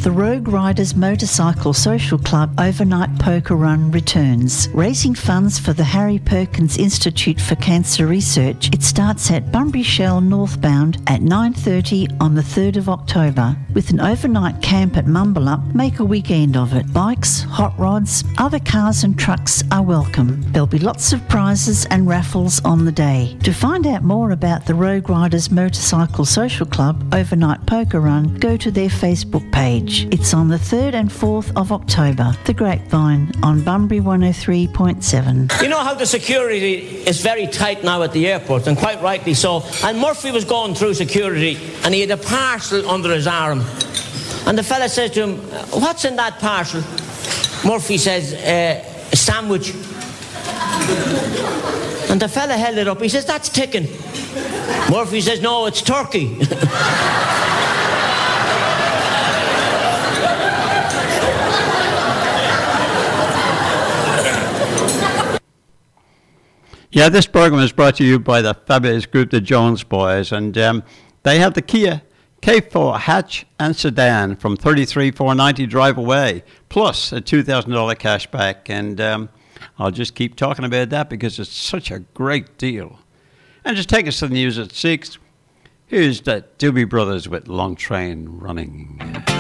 The Rogue Riders Motorcycle Social Club overnight poker run returns, raising funds for the Harry Perkins Institute for Cancer Research. It starts at Bunbury Shell northbound at 9:30 on the 3rd of October. With an overnight camp at Mumballup, make a weekend of it. Bikes, hot rods, other cars and trucks are welcome. There'll be lots of prizes and raffles on the day. To find out more about the Rogue Riders Motorcycle Social Club overnight poker run, go to their Facebook page. It's on the 3rd and 4th of October. The Grapevine on Bunbury 103.7. You know how the security is very tight now at the airport, and quite rightly so. And Murphy was going through security, and he had a parcel under his arm. And the fella says to him, "What's in that parcel?" Murphy says, "A sandwich." And the fella held it up. He says, "That's chicken." Murphy says, "No, it's turkey." Yeah, this program is brought to you by the fabulous group, the Jones Boys, and they have the Kia K4 hatch and sedan from $33,490 drive away, plus a $2,000 cash back, and I'll just keep talking about that because it's such a great deal. And just take us to the news at 6. Here's the Doobie Brothers with Long Train Running.